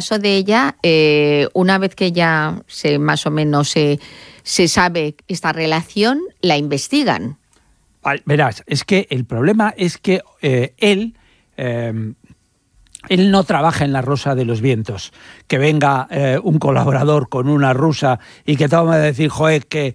caso de ella, una vez que ya más o menos se sabe esta relación, la investigan. Verás, es que el problema es que él no trabaja en la Rosa de los Vientos. Que venga un colaborador con una rusa y que te va a decir, joder, que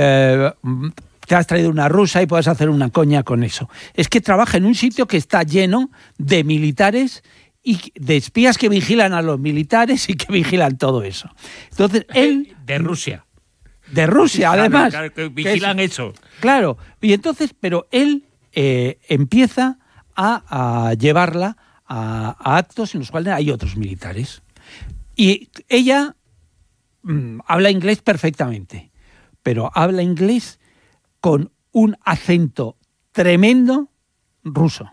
te has traído una rusa y puedes hacer una coña con eso. Es que trabaja en un sitio que está lleno de militares y de espías que vigilan a los militares y que vigilan todo eso. Entonces, él... De Rusia. De Rusia, sí, además. Claro, que vigilan eso. Claro. Y entonces, pero él empieza a llevarla a actos en los cuales hay otros militares. Y ella habla inglés perfectamente, pero habla inglés con un acento tremendo ruso.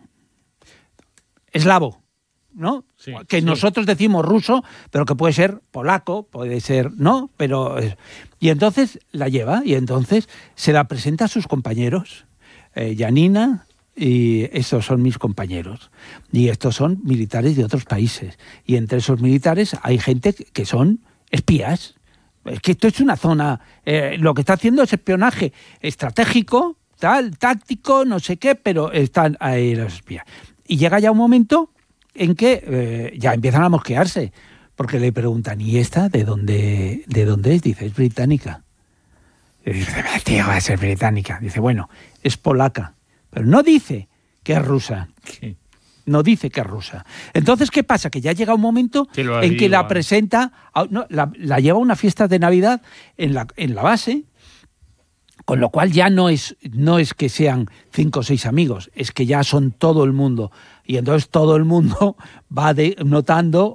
Eslavo, ¿no? Sí, que sí. Nosotros decimos ruso, pero que puede ser polaco, puede ser, ¿no? Pero y entonces la lleva y entonces se la presenta a sus compañeros. Janina y estos son mis compañeros. Y estos son militares de otros países. Y entre esos militares hay gente que son espías. Es que esto es una zona... lo que está haciendo es espionaje estratégico, tal, táctico, no sé qué, pero están ahí los espías. Y llega ya un momento en que ya empiezan a mosquearse, porque le preguntan, ¿y esta de dónde es? Dice, es británica. Y dice, tío, va a ser británica. Dice, bueno, es polaca. Pero no dice que es rusa. Sí. No dice que es rusa. Entonces, ¿qué pasa? Que ya llega un momento en que la presenta, la lleva a una fiesta de Navidad en la base, con lo cual ya no es que sean 5 o 6 amigos, es que ya son todo el mundo. Y entonces todo el mundo va notando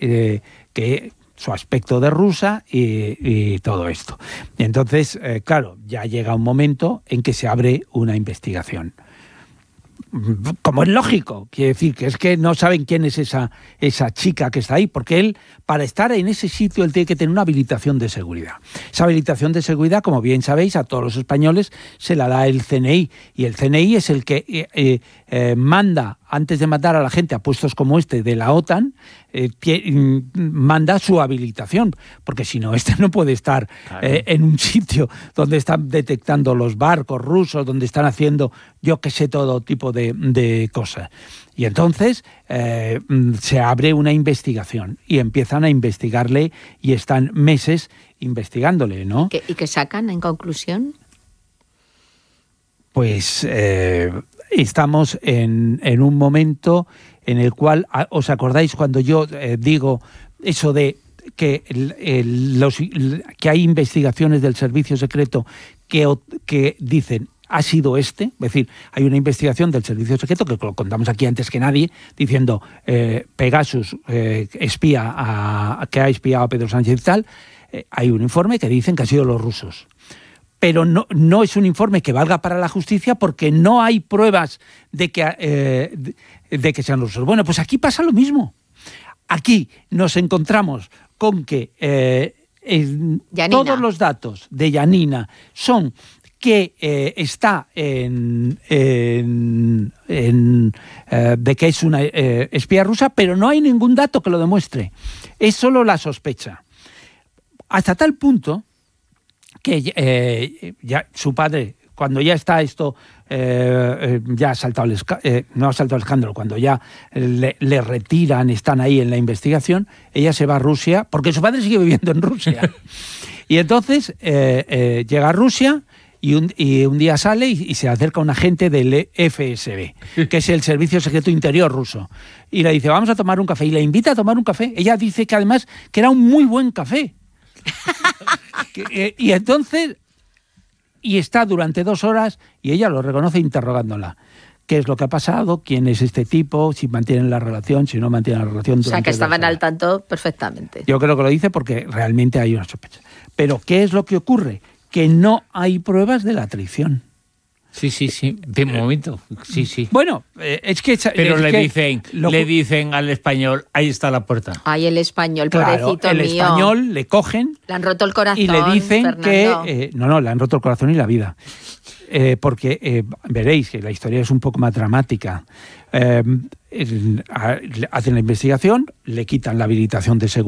que su aspecto de rusa y todo esto. Y entonces, claro, ya llega un momento en que se abre una investigación. Como es lógico, quiere decir que es que no saben quién es esa chica que está ahí, porque él, para estar en ese sitio, él tiene que tener una habilitación de seguridad. Esa habilitación de seguridad, como bien sabéis, a todos los españoles se la da el CNI, y el CNI es el que manda, antes de mandar a la gente a puestos como este de la OTAN, manda su habilitación, porque si no, este no puede estar en un sitio donde están detectando los barcos rusos, donde están haciendo, yo qué sé, todo tipo de cosas. Y entonces se abre una investigación y empiezan a investigarle y están meses investigándole, ¿no? ¿Y qué sacan en conclusión? Pues estamos en un momento en el cual, ¿os acordáis cuando yo digo eso de que hay investigaciones del servicio secreto que dicen ha sido este? Es decir, hay una investigación del servicio secreto, que lo contamos aquí antes que nadie, diciendo Pegasus espía que ha espiado a Pedro Sánchez y tal. Hay un informe que dicen que han sido los rusos. Pero no es un informe que valga para la justicia porque no hay pruebas de que sean rusos. Bueno, pues aquí pasa lo mismo. Aquí nos encontramos con que todos los datos de Janina son que está de que es una espía rusa, pero no hay ningún dato que lo demuestre. Es solo la sospecha. Hasta tal punto que ya su padre, cuando ya está esto, ya ha saltado no ha saltado el escándalo, cuando ya le retiran, están ahí en la investigación, ella se va a Rusia, porque su padre sigue viviendo en Rusia. Y entonces llega a Rusia y un día sale y se acerca un agente del FSB, que es el Servicio Secreto Interior ruso, y le dice, vamos a tomar un café, y le invita a tomar un café. Ella dice que además que era un muy buen café. Y entonces, y está durante 2 horas y ella lo reconoce interrogándola. ¿Qué es lo que ha pasado? ¿Quién es este tipo? Si mantienen la relación, si no mantienen la relación. O sea, que estaban al tanto perfectamente. Yo creo que lo dice porque realmente hay una sospecha. Pero ¿qué es lo que ocurre? Que no hay pruebas de la traición. Sí. De momento, sí. Bueno, es que... Pero le dicen al español, ahí está la puerta. Ay, el español, claro, pobrecito el mío. El español le cogen... Le han roto el corazón, y le dicen Fernando. que... no, le han roto el corazón y la vida. Porque veréis que la historia es un poco más dramática. Hacen la investigación, le quitan la habilitación de seguridad.